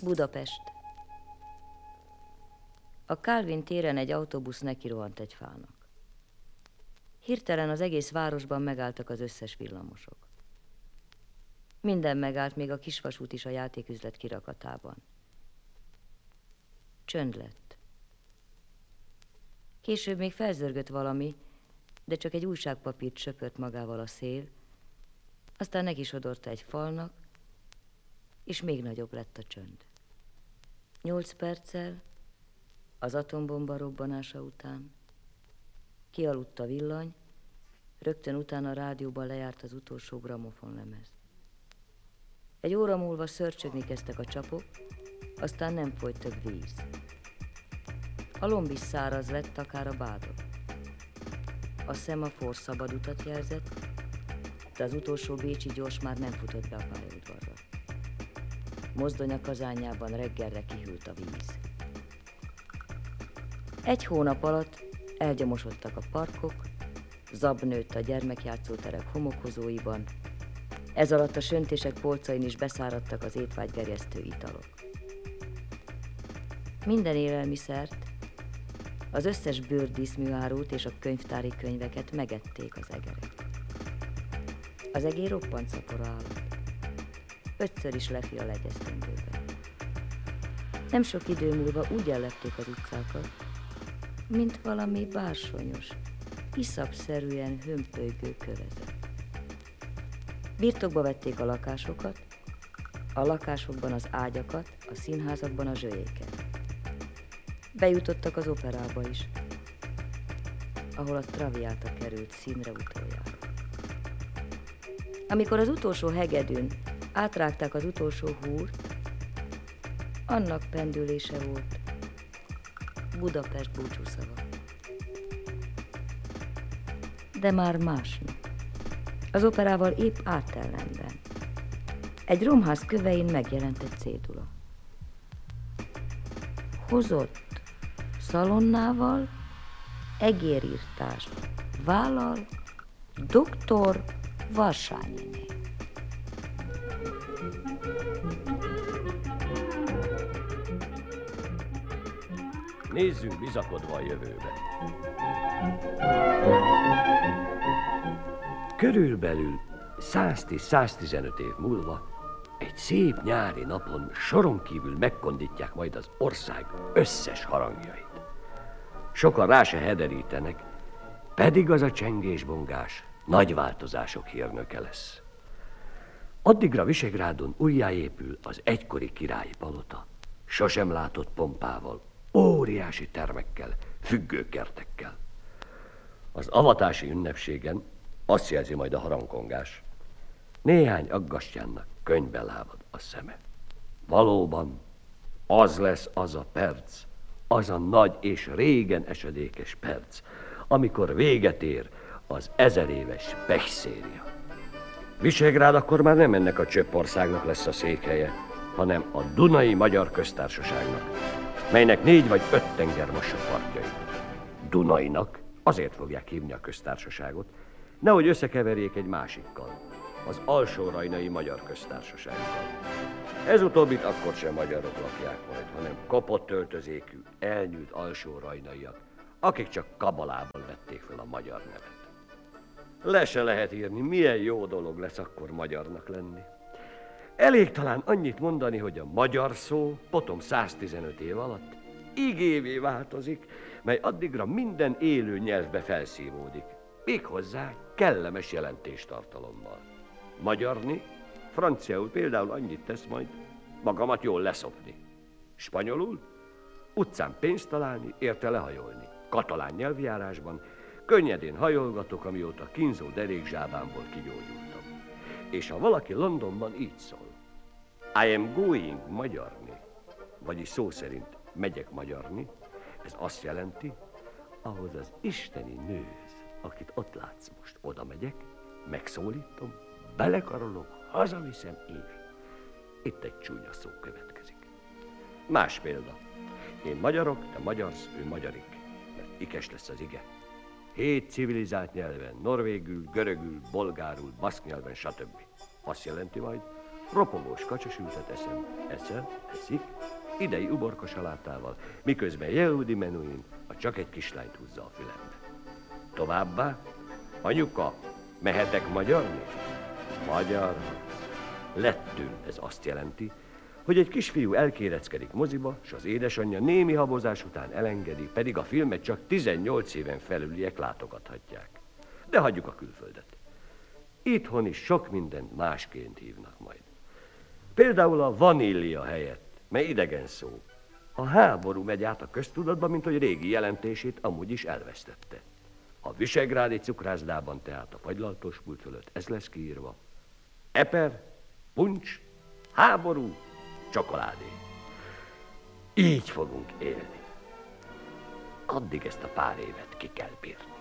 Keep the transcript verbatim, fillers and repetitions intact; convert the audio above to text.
Budapest. A Kálvin téren egy autóbusz nekirohant egy fának. Hirtelen az egész városban megálltak az összes villamosok. Minden megállt, még a kisvasút is a játéküzlet kirakatában. Csönd lett. Később még felzörgött valami, de csak egy újságpapírt söpört magával a szél, aztán neki sodorta egy falnak, és még nagyobb lett a csönd. Nyolc perccel, az atombomba robbanása után, kialudt a villany, rögtön utána a rádióban lejárt az utolsó gramofonlemez. Egy óra múlva szörcsögni kezdtek a csapok, aztán nem folyt több víz. A lomb is száraz lett, akár a bádog. A szemafor szabad utat jelzett, de az utolsó bécsi gyors már nem futott be a pályaudvarra. Mozdonya kazányában reggelre kihűlt a víz. Egy hónap alatt elgyomosodtak a parkok, zab nőtt a gyermekjátszóterek homokozóiban, ez alatt a söntések polcain is beszáradtak az étvágygerjesztő italok. Minden élelmiszert, az összes bőrdíszműárút és a könyvtári könyveket megették az egerek. Az egér roppant szapora állat. Ötször is lefi a legyesztendőben. Nem sok idő múlva úgy ellepték az utcákat, mint valami bársonyos, iszapszerűen hömpölygő kövezet. Birtokba vették a lakásokat, a lakásokban az ágyakat, a színházakban a zsölyéket. Bejutottak az operába is, ahol a Traviata került színre utoljára. Amikor az utolsó hegedűn átrágták az utolsó húrt, annak pendülése volt Budapest búcsúszava. De már másnap, az operával épp átellenben, egy romház kövein megjelent egy cédula. Hozott szalonnával, egérírtást vállal, doktor Varsányiné. Nézzünk bizakodva a jövőbe. Körülbelül száz-tíz-száztizenöt év múlva egy szép nyári napon soron kívül megkondítják majd az ország összes harangjait. Sokan rá se hederítenek, pedig az a csengés-bongás nagy változások hírnöke lesz. Addigra Visegrádon újjáépül az egykori királyi palota, sosem látott pompával, óriási termekkel, függőkertekkel. Az avatási ünnepségen azt jelzi majd a harangkongás: néhány aggastyánnak könyvbe lábad a szeme. Valóban az lesz az a perc, az a nagy és régen esedékes perc, amikor véget ér az ezeréves pechszéria. Visegrád akkor már nem ennek a csöppországnak lesz a székhelye, hanem a Dunai Magyar Köztársaságnak, melynek négy vagy öt tenger massa partjai. Dunainak azért fogják hívni a köztársaságot, nehogy összekeverjék egy másikkal, az Alsó-Rajnai Magyar Köztársasággal. Ez utóbbit akkor sem magyarok lakják majd, hanem kopott öltözékű, elnyűlt alsó-rajnaiak, akik csak kabalában vették fel a magyar nevet. Le se lehet írni, milyen jó dolog lesz akkor magyarnak lenni. Elég talán annyit mondani, hogy a magyar szó potom száztizenöt év alatt igévé változik, mely addigra minden élő nyelvbe felszívódik, méghozzá kellemes jelentéstartalommal. Magyarni, franciául például annyit tesz majd, magamat jól leszopni. Spanyolul, utcán pénzt találni, érte lehajolni. Katalán nyelvjárásban könnyedén hajolgatok, amióta kínzó derékzsábámból kigyógyultam. És ha valaki Londonban így szól: I am going magyarni, vagyis szó szerint megyek magyarni, ez azt jelenti, ahhoz az isteni nőhöz, akit ott látsz most, oda megyek, megszólítom, belekarolok, hazaviszem, és itt egy csúnya szó következik. Más példa. Én magyarok, te magyarsz, ő magyarik, mert ikes lesz az ige. Hét civilizált nyelven, norvégül, görögül, bolgárul, baszk nyelven, stb. Azt jelenti majd, ropogós kacsasültet eszem, eszel, eszik, idei uborka salátával, miközben Yehudi menuin a csak egy kislányt húzza a fülembe. Továbbá, anyuka, mehetek magyarni? Magyar. Lettül ez azt jelenti, hogy egy kisfiú elkéreckedik moziba, s az édesanyja némi habozás után elengedi, pedig a filmet csak tizennyolc éven felüliek látogathatják. De hagyjuk a külföldet. Itthon is sok mindent másként hívnak majd. Például a vanília helyett, mely idegen szó. A háború megy át a köztudatba, mint hogy régi jelentését amúgy is elvesztette. A visegrádi cukrászdában tehát a fagylaltós pult fölött ez lesz kiírva. Eper, puncs, háború, csokoládé. Így fogunk élni. Addig ezt a pár évet ki kell bírni.